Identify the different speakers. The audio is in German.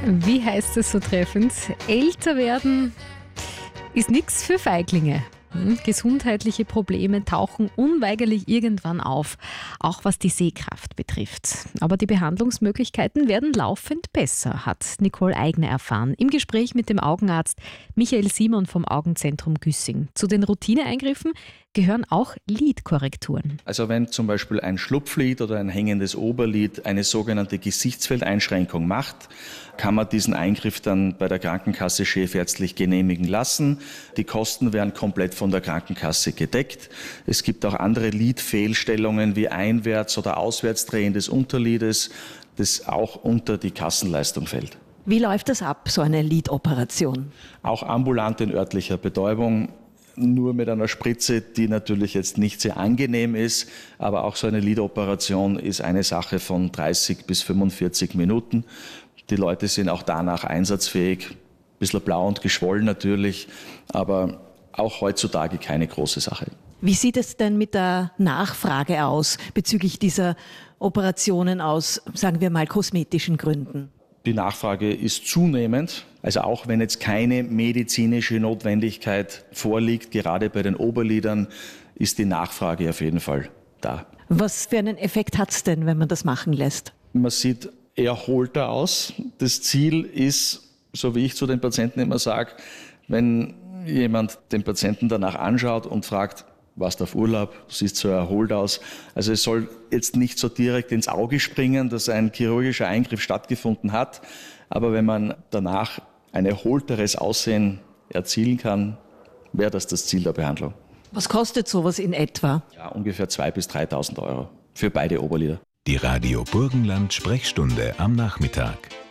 Speaker 1: Wie heißt es so treffend? Älter werden ist nichts für Feiglinge. Gesundheitliche Probleme tauchen unweigerlich irgendwann auf, auch was die Sehkraft betrifft. Aber die Behandlungsmöglichkeiten werden laufend besser, hat Nicole Eigner erfahren, im Gespräch mit dem Augenarzt Michael Simon vom Augenzentrum Güssing. Zu den Routineeingriffen gehören auch Lidkorrekturen.
Speaker 2: Also wenn zum Beispiel ein Schlupflid oder ein hängendes Oberlid eine sogenannte Gesichtsfeldeinschränkung macht, kann man diesen Eingriff dann bei der Krankenkasse chefärztlich genehmigen lassen. Die Kosten werden komplett von der Krankenkasse gedeckt. Es gibt auch andere Lidfehlstellungen wie Einwärts- oder Auswärtsdrehen des Unterlides, das auch unter die Kassenleistung fällt.
Speaker 3: Wie läuft das ab, so eine Lidoperation?
Speaker 2: Auch ambulant in örtlicher Betäubung. Nur mit einer Spritze, die natürlich jetzt nicht sehr angenehm ist, aber auch so eine Lidoperation ist eine Sache von 30 bis 45 Minuten. Die Leute sind auch danach einsatzfähig, ein bisschen blau und geschwollen natürlich, aber auch heutzutage keine große Sache.
Speaker 3: Wie sieht es denn mit der Nachfrage aus bezüglich dieser Operationen aus, sagen wir mal, kosmetischen Gründen?
Speaker 2: Die Nachfrage ist zunehmend, also auch wenn jetzt keine medizinische Notwendigkeit vorliegt, gerade bei den Oberlidern, ist die Nachfrage auf jeden Fall da.
Speaker 3: Was für einen Effekt hat es denn, wenn man das machen lässt?
Speaker 2: Man sieht erholter aus. Das Ziel ist, so wie ich zu den Patienten immer sage, wenn jemand den Patienten danach anschaut und fragt, warst du auf Urlaub, siehst so erholt aus. Also es soll jetzt nicht so direkt ins Auge springen, dass ein chirurgischer Eingriff stattgefunden hat. Aber wenn man danach ein erholteres Aussehen erzielen kann, wäre das Ziel der Behandlung.
Speaker 3: Was kostet sowas in etwa?
Speaker 2: Ja, ungefähr 2.000 bis 3.000 € für beide Oberlider.
Speaker 4: Die Radio Burgenland Sprechstunde am Nachmittag.